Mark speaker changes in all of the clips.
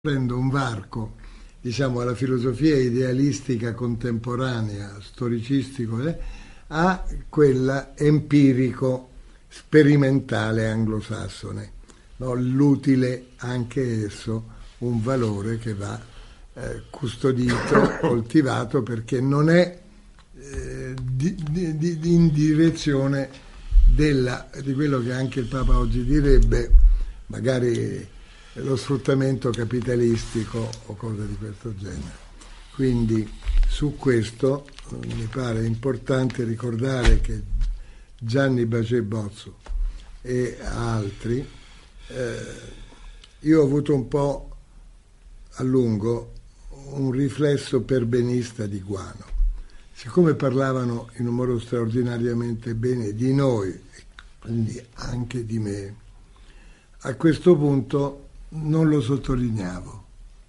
Speaker 1: prendo un varco, diciamo, alla filosofia idealistica contemporanea, storicistico, a quella empirico sperimentale anglosassone, no? L'utile anche esso un valore che va custodito, coltivato, perché non è in direzione di quello che anche il Papa oggi direbbe, magari lo sfruttamento capitalistico o cose di questo genere. Quindi su questo mi pare importante ricordare che Gianni Baget Bozzo e altri, io ho avuto un po' a lungo un riflesso perbenista di Guano. Siccome parlavano in un modo straordinariamente bene di noi, quindi anche di me, a questo punto non lo sottolineavo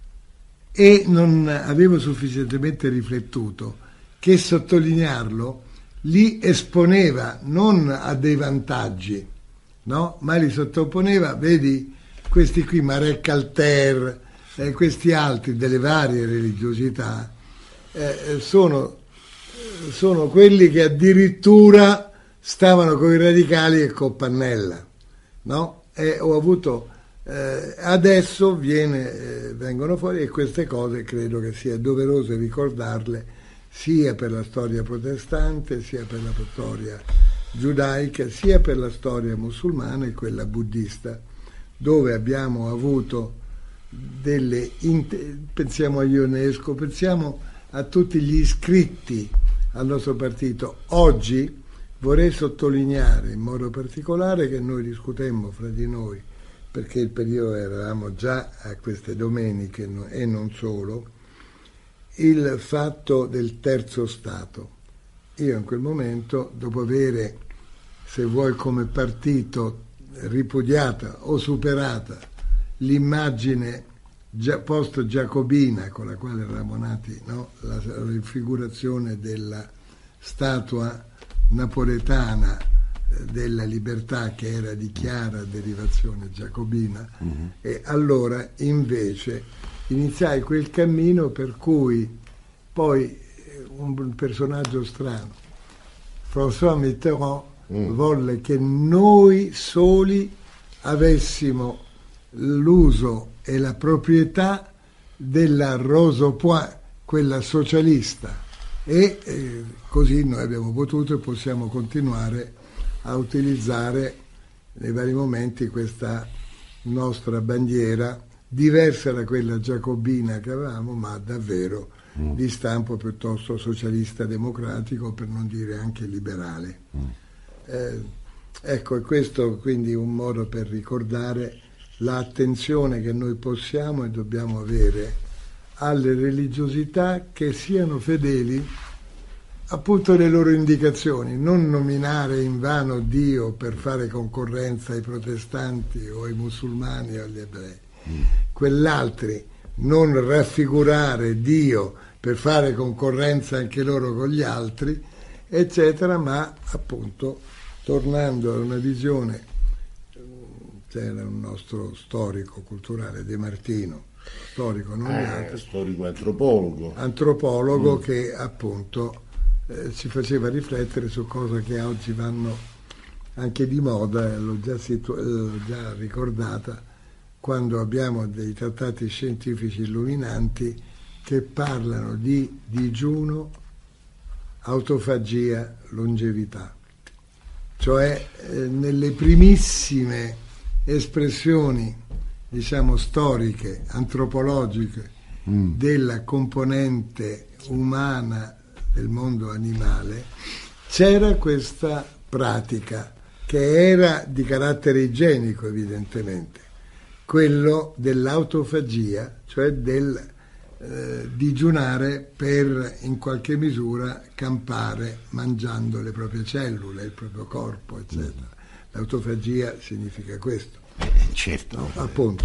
Speaker 1: e non avevo sufficientemente riflettuto che sottolinearlo li esponeva non a dei vantaggi, no? Ma li sottoponeva, vedi, questi qui, Marek Alter, questi altri delle varie religiosità, sono quelli che addirittura stavano con i radicali e con Pannella, no? Ho avuto adesso vengono fuori, e queste cose credo che sia doveroso ricordarle sia per la storia protestante, sia per la storia giudaica, sia per la storia musulmana e quella buddista, dove abbiamo avuto pensiamo a Ionesco, pensiamo a tutti gli iscritti al nostro partito. Oggi vorrei sottolineare in modo particolare che noi discutemmo fra di noi, perché il periodo eravamo già a queste domeniche e non solo, il fatto del terzo Stato. Io in quel momento, dopo avere, se vuoi come partito, ripudiata o superata l'immagine post-giacobina con la quale eravamo nati, no? La raffigurazione della statua napoletana della libertà, che era di chiara derivazione giacobina, e allora invece iniziai quel cammino per cui poi un personaggio strano, François Mitterrand, volle che noi soli avessimo l'uso e la proprietà della Rose Point, quella socialista, e così noi abbiamo potuto e possiamo continuare a utilizzare nei vari momenti questa nostra bandiera, diversa da quella giacobina che avevamo, ma davvero di stampo piuttosto socialista democratico, per non dire anche liberale. Ecco, e questo quindi un modo per ricordare l'attenzione che noi possiamo e dobbiamo avere alle religiosità che siano fedeli appunto alle loro indicazioni, non nominare invano Dio per fare concorrenza ai protestanti o ai musulmani o agli ebrei, quell'altri non raffigurare Dio per fare concorrenza anche loro con gli altri, eccetera, ma appunto tornando a una visione. C'era un nostro storico culturale, De Martino, storico, non altro,
Speaker 2: storico antropologo,
Speaker 1: che appunto ci faceva riflettere su cose che oggi vanno anche di moda, l'ho già ricordata, quando abbiamo dei trattati scientifici illuminanti che parlano di digiuno, autofagia, longevità, cioè nelle primissime espressioni, diciamo, storiche, antropologiche della componente umana del mondo animale, c'era questa pratica che era di carattere igienico, evidentemente, quello dell'autofagia, cioè del digiunare per in qualche misura campare mangiando le proprie cellule, il proprio corpo, eccetera. L'autofagia significa questo.
Speaker 2: Certo,
Speaker 1: no? Appunto.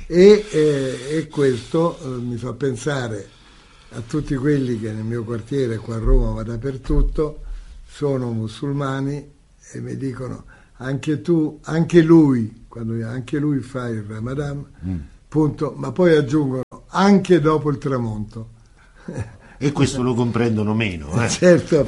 Speaker 1: E questo mi fa pensare a tutti quelli che nel mio quartiere qua a Roma, ma dappertutto, sono musulmani e mi dicono anche tu, anche lui, quando anche lui fa il Ramadan, punto, ma poi aggiungono anche dopo il tramonto.
Speaker 2: E questo lo comprendono meno.
Speaker 1: Certo.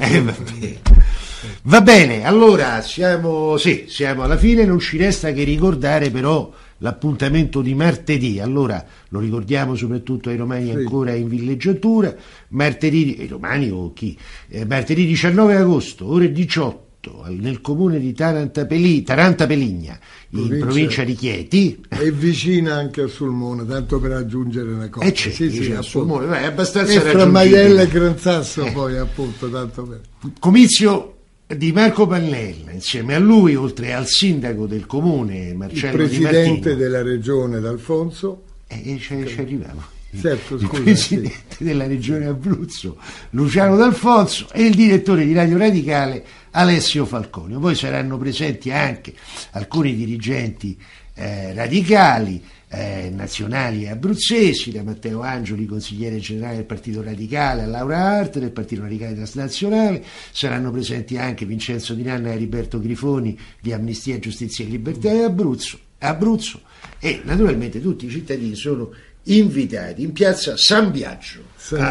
Speaker 2: Va bene, allora siamo alla fine, non ci resta che ricordare però l'appuntamento di martedì. Allora lo ricordiamo soprattutto ai romani ancora in villeggiatura, martedì, i romani o chi? Martedì 19 agosto, ore 18, nel comune di Taranta Peligna, in provincia di Chieti.
Speaker 1: E vicina anche a Sulmona, tanto per aggiungere una cosa.
Speaker 2: A Sulmona, è abbastanza
Speaker 1: raggiungibile. E fra Maiella e Gransasso poi, appunto, tanto per...
Speaker 2: Comizio di Marco Pannella, insieme a lui, oltre al sindaco del comune Marcello
Speaker 1: il
Speaker 2: Di Martino,
Speaker 1: presidente della regione D'Alfonso,
Speaker 2: ci arriviamo,
Speaker 1: certo,
Speaker 2: il presidente della regione Abruzzo Luciano D'Alfonso e il direttore di Radio Radicale Alessio Falconio. Poi saranno presenti anche alcuni dirigenti radicali, nazionali e abruzzesi, da Matteo Angioli, consigliere generale del Partito Radicale, a Laura Arte del Partito Radicale Transnazionale. Saranno presenti anche Vincenzo Di Nanna e Heriberto Grifoni di Amnistia, Giustizia e Libertà di Abruzzo, e naturalmente tutti i cittadini sono invitati in piazza San Biagio.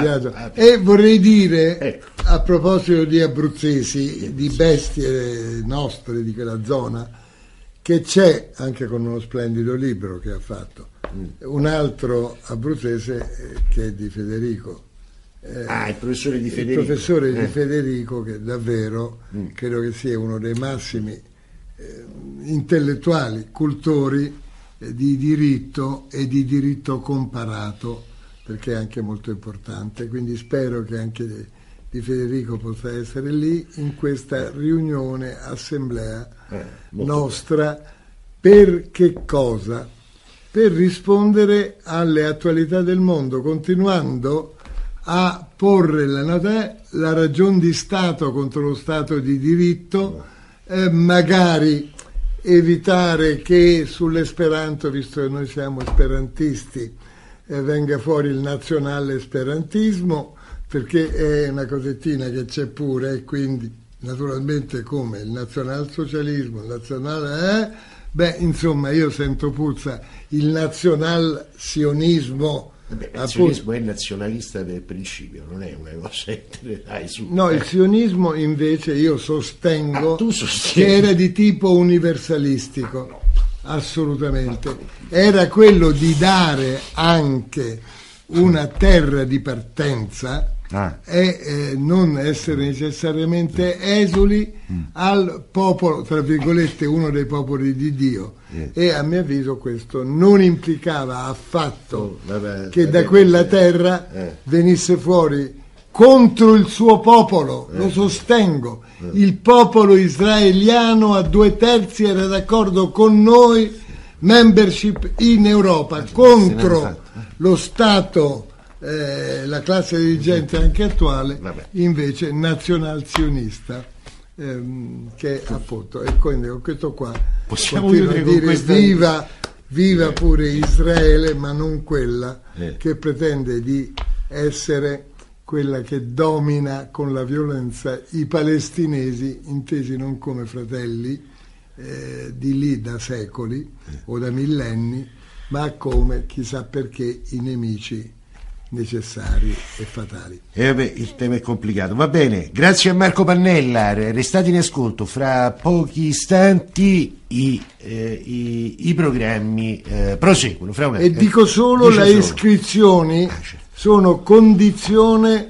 Speaker 1: E vorrei dire, a proposito di abruzzesi, di bestie nostre di quella zona, che c'è, anche con uno splendido libro che ha fatto, un altro abruzzese che è di Federico.
Speaker 2: Il professore di Federico.
Speaker 1: Il professore di Federico, che davvero credo che sia uno dei massimi intellettuali, cultori di diritto e di diritto comparato, perché è anche molto importante. Quindi spero che anche di Federico possa essere lì in questa riunione, assemblea nostra. Per che cosa? Per rispondere alle attualità del mondo, continuando a porre la ragion di Stato contro lo Stato di diritto, magari evitare che sull'esperanto, visto che noi siamo esperantisti, venga fuori il nazionale esperantismo, perché è una cosettina che c'è pure, e quindi naturalmente come il nazionalsocialismo, il nazionale insomma io sento puzza il nazional-sionismo.
Speaker 2: Il sionismo è nazionalista per principio, non è una cosa
Speaker 1: il sionismo invece io sostengo che era di tipo universalistico. Assolutamente. Era quello di dare anche una terra di partenza e non essere necessariamente esuli al popolo, tra virgolette, uno dei popoli di Dio. E a mio avviso questo non implicava affatto che da quella terra venisse fuori contro il suo popolo. Lo sostengo. Il popolo israeliano a 2/3 era d'accordo con noi, membership in Europa, contro lo Stato, la classe dirigente anche attuale, invece nazional-sionista, che appunto, e quindi con questo qua
Speaker 2: possiamo
Speaker 1: dire viva pure Israele, ma non quella che pretende di essere quella che domina con la violenza i palestinesi, intesi non come fratelli di lì da secoli o da millenni, ma come, chissà perché, i nemici necessari e fatali.
Speaker 2: Il tema è complicato. Va bene, grazie a Marco Pannella, restate in ascolto, fra pochi istanti i programmi proseguono.
Speaker 1: Dico solo, le iscrizioni sono condizione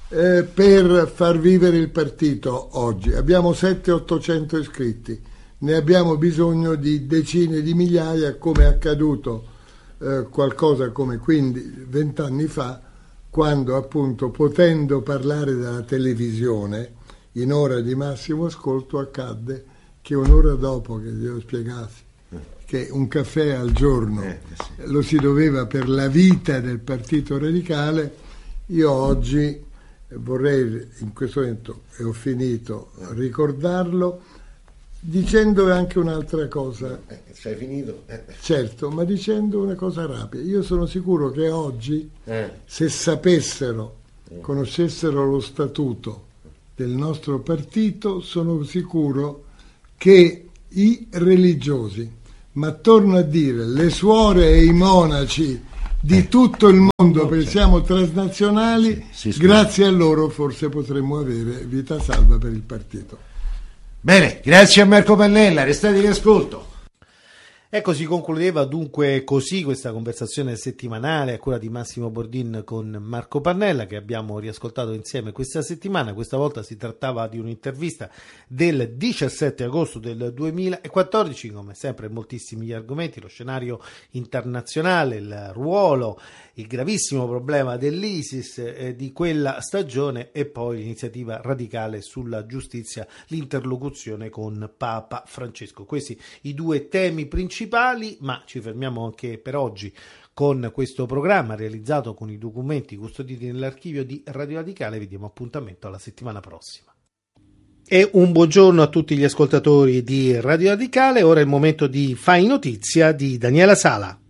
Speaker 1: per far vivere il partito oggi. Abbiamo 700-800 iscritti, ne abbiamo bisogno di decine di migliaia, come è accaduto qualcosa come 20 anni fa, quando appunto, potendo parlare dalla televisione in ora di massimo ascolto, accadde che un'ora dopo che glielo spiegassi che un caffè al giorno lo si doveva per la vita del Partito Radicale, io oggi vorrei, in questo momento, e ho finito, ricordarlo dicendo anche un'altra cosa.
Speaker 2: Sei finito?
Speaker 1: Certo, ma dicendo una cosa rapida. Io sono sicuro che oggi, se sapessero, conoscessero lo statuto del nostro partito, sono sicuro che i religiosi, ma torno a dire, le suore e i monaci di tutto il mondo, pensiamo transnazionali,
Speaker 2: Sì,
Speaker 1: grazie a loro forse potremmo avere vita salva per il partito.
Speaker 2: Bene, grazie a Marco Pannella, restate in ascolto.
Speaker 3: Ecco, si concludeva dunque così questa conversazione settimanale a cura di Massimo Bordin con Marco Pannella, che abbiamo riascoltato insieme questa settimana. Questa volta si trattava di un'intervista del 17 agosto del 2014, come sempre moltissimi gli argomenti, lo scenario internazionale, il ruolo, il gravissimo problema dell'ISIS di quella stagione e poi l'iniziativa radicale sulla giustizia, l'interlocuzione con Papa Francesco. Questi i due temi principali, ma ci fermiamo anche per oggi con questo programma realizzato con i documenti custoditi nell'archivio di Radio Radicale. Vi diamo appuntamento alla settimana prossima. E un buongiorno a tutti gli ascoltatori di Radio Radicale. Ora è il momento di Fai Notizia di Daniela Sala.